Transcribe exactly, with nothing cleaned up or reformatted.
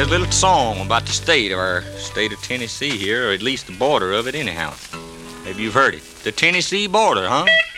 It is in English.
There's a little song about the state of our state of Tennessee here, or at least the border of it anyhow. Maybe you've heard it. The Tennessee border, huh?